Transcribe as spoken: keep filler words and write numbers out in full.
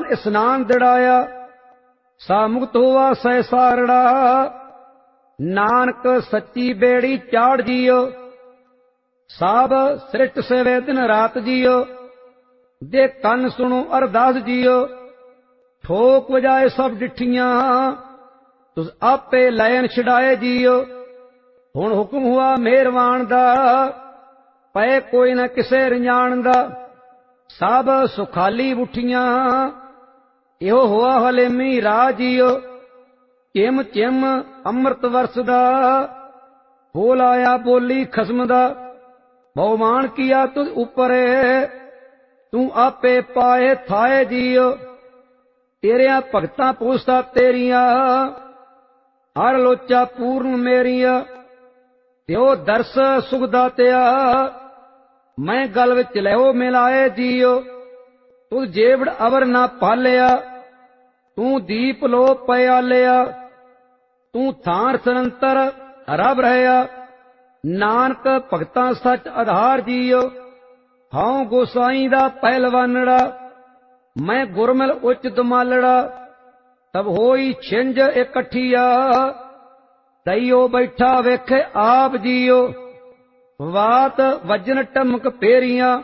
स्नान दिड़ाया, सा मुक्त हुआ सै सारड़ा। नानक सच्ची बेड़ी चाड़ जियो, साब सृष्ट सेवे दिन रात जियो। दे कन सुनो अरदास जियो, ठोक वजाए सब डिठियां, तुस आपे लैन छड़ाए जियो। हुण हुक्म हुआ मेहरवान दा, पए कोई न किसे रंजान दा। सब सुखाली बुठियां, इहो हुआ हलेमी राह जियो। चिम चिम अमृत वरसदा, बोल आया बोली खसम दा। बहुमान किया तुझ ऊपर, तू आपे पाए थाए जियो। तेरिया भगतां पोसता तेरिया, हर लोचा पूर्ण मेरिया। त्यो दर्श सुखदा त्या, मैं गल विच लहो मिलाए जियो। तू जेवड़ अवर ना पालिया, तू दीप लो पयालिया। तू थार सरंतर रब रहया, नानक भगतां सच आधार जियो। हाउ गोसाई दा पहलवानड़ा, मैं गुरमिल उच दमालड़ा। तब होई छिंज इकट्ठिया, दईओ बैठा वेखे आप जियो। वात वजन टमक पेरियां,